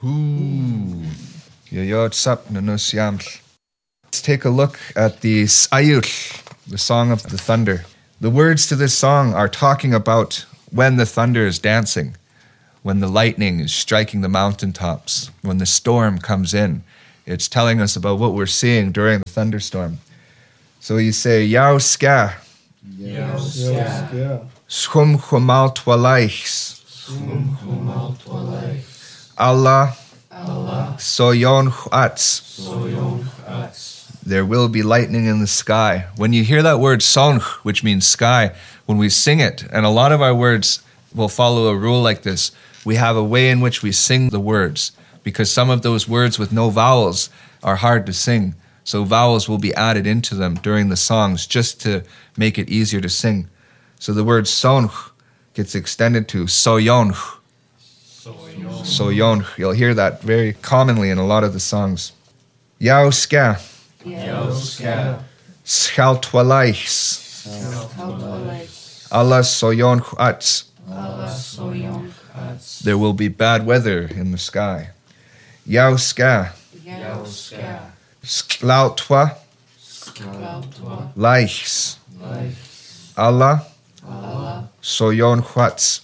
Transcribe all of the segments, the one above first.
Let's take a look at the Sayul, the Song of the Thunder. The words to this song are talking about when the thunder is dancing, when the lightning is striking the mountaintops, when the storm comes in. It's telling us about what we're seeing during the thunderstorm. So you say, Yao ska, Schum chumal twalaichs, Allah, soyon chuatz. There will be lightning in the sky. When you hear that word sonch, which means sky, when we sing it, and a lot of our words will follow a rule like this, we have a way in which we sing the words, because some of those words with no vowels are hard to sing. So vowels will be added into them during the songs just to make it easier to sing. So the word sonch gets extended to soyonch. Soyonch. You'll hear that very commonly in a lot of the songs. Yao ska. Schal twalaichs. Allah soyonch atz. There will be bad weather in the sky. Yao ska. Sklautwa. Laichs. Allah. Soyon Huatz.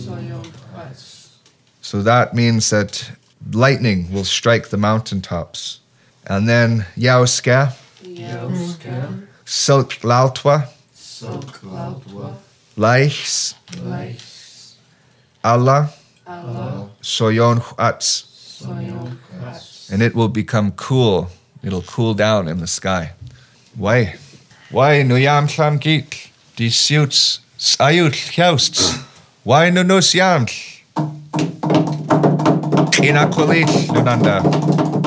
So that means that lightning will strike the mountaintops. And then Yauska. Silk Lautwa. Laichs. Allah. Soyon Huatz. And it will become cool. It'll cool down in the sky. Why? Why nuyam sham geek? Die suits sayut jousts. Why no nos yam? Inakulit lunanda.